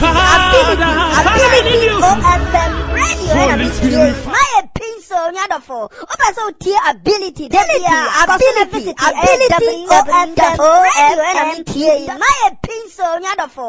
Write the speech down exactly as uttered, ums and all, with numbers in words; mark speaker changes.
Speaker 1: ability, ability, O F M radio. My pencil, wonderful. Open so tier ability, ability, ability, ability, O F M radio. My pencil, wonderful.